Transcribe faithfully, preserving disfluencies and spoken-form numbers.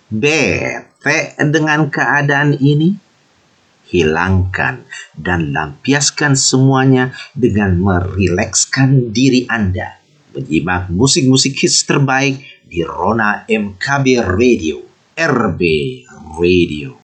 Bete dengan keadaan ini? Hilangkan dan lampiaskan semuanya dengan merilekskan diri Anda. Menyimak musik-musik hits terbaik di Rona M K B Radio, R B Radio.